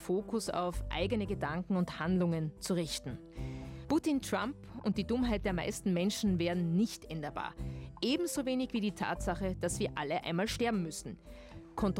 Fokus auf eigene Gedanken und Handlungen zu richten. Putin, Trump und die Dummheit der meisten Menschen wären nicht änderbar. Ebenso wenig wie die Tatsache, dass wir alle einmal sterben müssen.